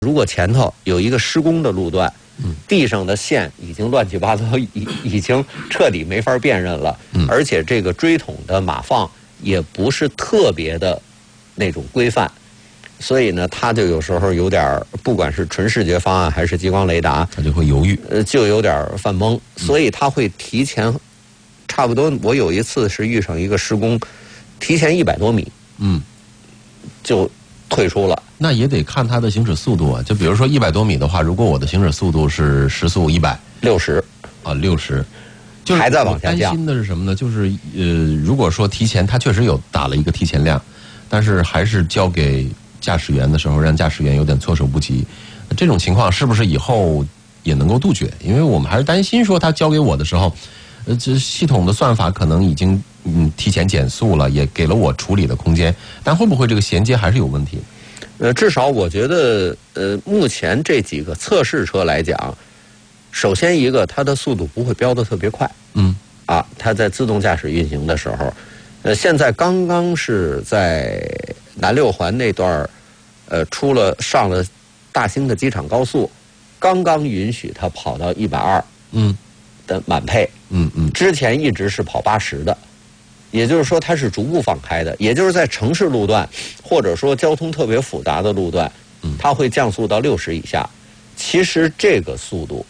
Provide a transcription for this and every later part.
如果前头有一个施工的路段，地上的线已经乱七八糟，已经彻底没法辨认了，而且这个锥筒的码放也不是特别的那种规范，所以呢，它就有时候有点，不管是纯视觉方案还是激光雷达， 它就会犹豫， 就有点犯懵，所以它会提前，差不多我有一次是遇上一个施工，提前100多米，就退出了。 那也得看它的行驶速度啊。就比如说100多米的话，如果我的行驶速度是时速160啊，60，就是还在往下降。 担心的是什么呢？就是如果说提前，它确实有打了一个提前量，但是还是交给驾驶员的时候，让驾驶员有点措手不及。这种情况是不是以后也能够杜绝？因为我们还是担心说，他交给我的时候，这系统的算法可能已经提前减速了，也给了我处理的空间，但会不会这个衔接还是有问题？ 至少我觉得，目前这几个测试车来讲，首先一个它的速度不会飙得特别快，它在自动驾驶运行的时候，现在刚刚是在南六环那段上了大兴的机场高速，刚刚允许它跑到120的满配，之前一直是跑80的。也就是说，它是逐步放开的，也就是在城市路段，或者说交通特别复杂的路段，它会降速到60以下。其实这个速度，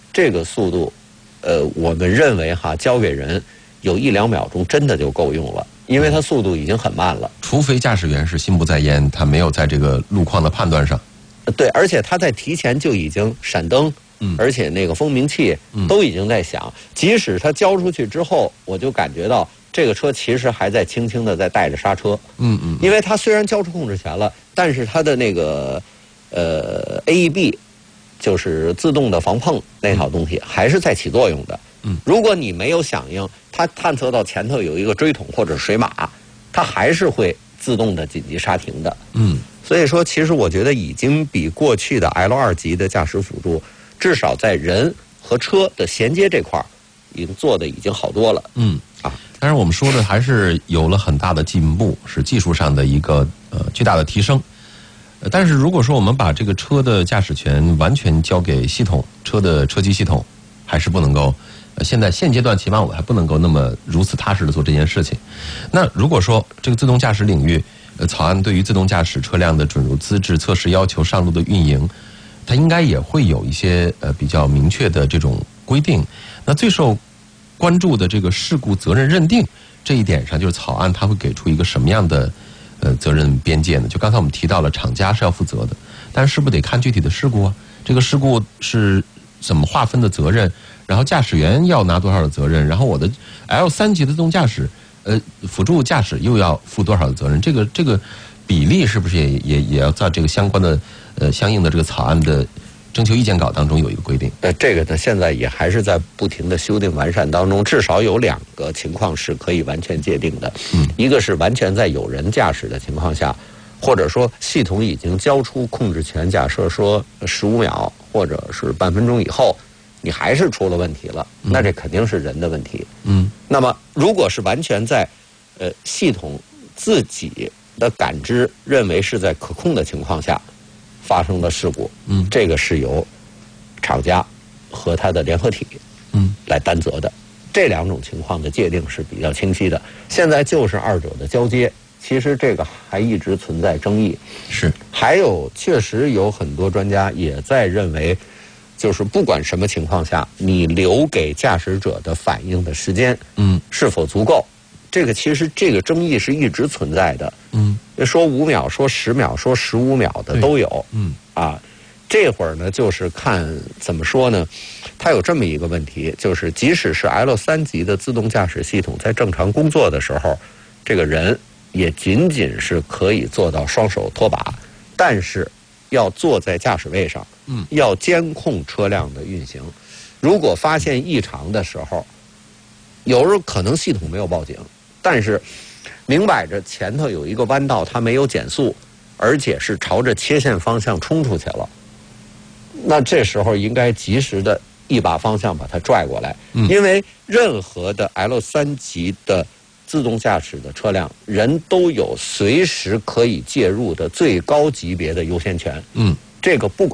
我们认为交给人有1-2秒钟真的就够用了，因为它速度已经很慢了。 除非驾驶员是心不在焉，他没有在这个路况的判断上。 对，而且他在提前就已经闪灯，而且那个风鸣器都已经在响。即使他交出去之后，我就感觉到。这个车其实还在轻轻的在带着刹车，因为它虽然交出控制权了，但是它的那个AEB 就是自动的防碰那套东西还是在起作用的。如果你没有响应，它探测到前头有一个锥筒或者水马，它还是会自动的紧急刹停的。所以说，其实我觉得已经比过去的 L2级的驾驶辅助，至少在人和车的衔接这块已经做的已经好多了。 当然我们说的还是有了很大的进步，是技术上的一个巨大的提升。但是如果说我们把这个车的驾驶权完全交给系统，车的车机系统，还是不能够现阶段起码我们还不能够那么如此踏实的做这件事情。那如果说这个自动驾驶领域草案对于自动驾驶车辆的准入资质测试要求上路的运营，它应该也会有一些比较明确的这种规定。那最受关注的这个事故责任认定这一点上，就是草案它会给出一个什么样的责任边界呢？就刚才我们提到了厂家是要负责的，但是不得看具体的事故啊？这个事故是怎么划分的责任？然后驾驶员要拿多少的责任？然后我的 L3级的自动驾驶辅助驾驶又要负多少的责任？这个比例是不是也要在这个相关的相应的这个草案的征求意见稿当中有一个规定？ 这个呢，现在也还是在不停的修订完善当中，至少有2个情况是可以完全界定的。一个是完全在有人驾驶的情况下，或者说系统已经交出控制权，假设说15秒或者是半分钟以后，你还是出了问题了，那这肯定是人的问题。那么如果是完全在系统自己的感知认为是在可控的情况下发生的事故，这个是由厂家和它的联合体来担责的。这2种情况的界定是比较清晰的。现在就是2者的交接，其实这个还一直存在争议。 是， 还有确实有很多专家也在认为，就是不管什么情况下，你留给驾驶者的反应的时间，是否足够？这个其实这个争议是一直存在的。说5秒，说10秒，说15秒的都有。这会儿呢，就是看怎么说呢？它有这么一个问题，就是即使是 L3级的自动驾驶系统在正常工作的时候，这个人也仅仅是可以做到双手托把，但是要坐在驾驶位上，要监控车辆的运行。如果发现异常的时候，有时候可能系统没有报警，但是明摆着前头有一个弯道，它没有减速，而且是朝着切线方向冲出去了，那这时候应该及时的一把方向把它拽过来，因为任何的 L3级的自动驾驶的车辆，人都有随时可以介入的最高级别的优先权。 这个不